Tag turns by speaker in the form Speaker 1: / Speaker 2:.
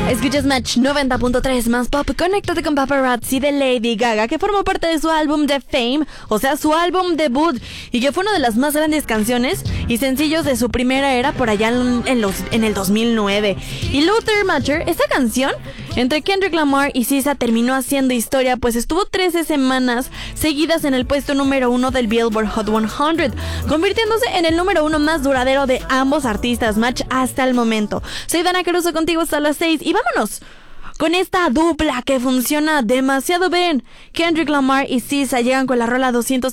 Speaker 1: Escuchas Match 90.3 más pop. Conéctate con Paparazzi de Lady Gaga, que formó parte de su álbum The Fame, o sea, su álbum debut, y que fue una de las más grandes canciones y sencillos de su primera era por allá en el 2009. Y Luther Matter, esta canción entre Kendrick Lamar y SZA terminó haciendo historia, pues estuvo 13 semanas seguidas en el puesto número 1 del Billboard Hot 100, convirtiéndose en el número 1 más duradero de ambos artistas Match hasta el momento. Soy Dana Caruso contigo hasta las 6 y vámonos con esta dupla que funciona demasiado bien. Kendrick Lamar y SZA llegan con la rola 200